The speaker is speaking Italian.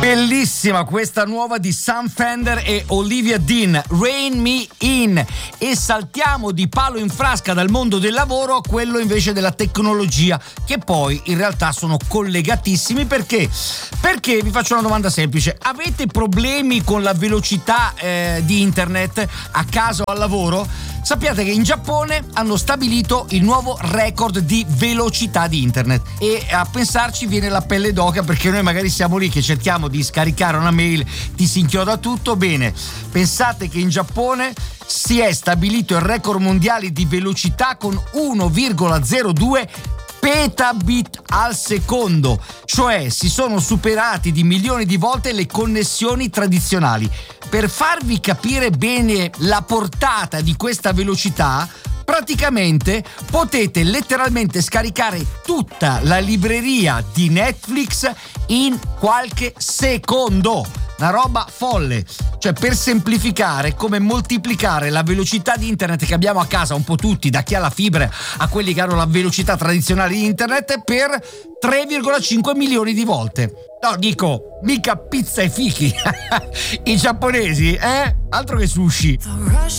Bellissima questa nuova di Sam Fender e Olivia Dean, Rain Me In, e saltiamo di palo in frasca dal mondo del lavoro a quello invece della tecnologia, che poi in realtà sono collegatissimi. Perché vi faccio una domanda semplice: avete problemi con la velocità di internet a casa o al lavoro? Sappiate che in Giappone hanno stabilito il nuovo record di velocità di internet, e a pensarci viene la pelle d'oca, perché noi magari siamo lì che cerchiamo di scaricare una mail, ti si inchioda tutto. Bene, pensate che in Giappone si è stabilito il record mondiale di velocità con 1,02 petabit al secondo, cioè si sono superati di milioni di volte le connessioni tradizionali. Per farvi capire bene la portata di questa velocità, praticamente potete letteralmente scaricare tutta la libreria di Netflix in qualche secondo. Una roba folle. Cioè, per semplificare, come moltiplicare la velocità di internet che abbiamo a casa un po' tutti, da chi ha la fibra a quelli che hanno la velocità tradizionale di internet, per 3,5 milioni di volte. No, dico, mica pizza e fichi. I giapponesi, altro che sushi.